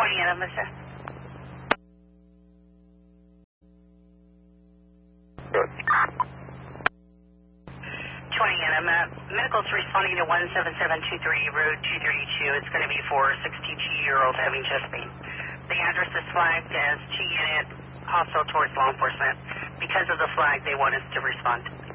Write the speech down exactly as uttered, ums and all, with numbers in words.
twenty in, Mister Good. twenty in, uh, medical's responding to one seven seven two three, road two thirty-two. It's going to be for a sixty-two-year-old having chest pain. The address is flagged as G unit, hostile towards law enforcement. Because of the flag, they want us to respond.